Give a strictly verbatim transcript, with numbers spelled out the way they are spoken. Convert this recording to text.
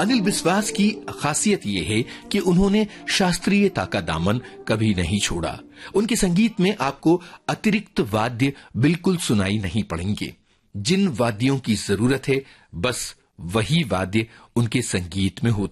अनिल बिस्वास की खासियत यह है कि उन्होंने शास्त्रीयता का दामन कभी नहीं छोड़ा। उनके संगीत में आपको अतिरिक्त वाद्य बिल्कुल सुनाई नहीं पड़ेंगे। जिन वाद्यों की जरूरत है बस वही वाद्य उनके संगीत में होते